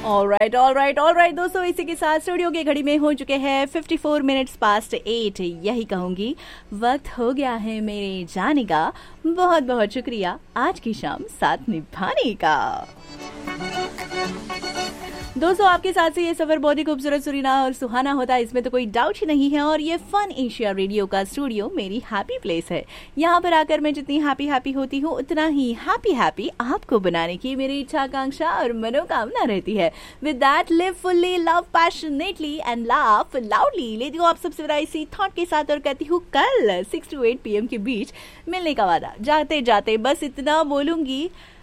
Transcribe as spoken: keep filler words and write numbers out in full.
Alright alright alright दोस्तों, इसी के साथ स्टूडियो की घड़ी में हो चुके हैं fifty four minutes past eight. यही कहूंगी, वक्त हो गया है मेरे जाने का। बहुत बहुत शुक्रिया आज की शाम साथ निभाने का। दोस्तों, आपके साथ से ये सफर बहुत ही खूबसूरत, सुरीना और सुहाना होता है, इसमें तो कोई डाउट ही नहीं है। और ये फन एशिया रेडियो का स्टूडियो मेरी हैप्पी प्लेस है। यहाँ पर आकर मैं जितनी हैप्पी हैप्पी होती हूँ, उतना ही हैप्पी हैप्पी आपको बनाने की मेरी इच्छा, आकांक्षा और मनोकामना रहती है। With that, live fully, love passionately and laugh loudly. लेती हूँ आप सबसे विदाई इसी थॉट के साथ और कहती हूँ कल six to eight P M के बीच मिलने का वादा। जाते जाते बस इतना बोलूंगी,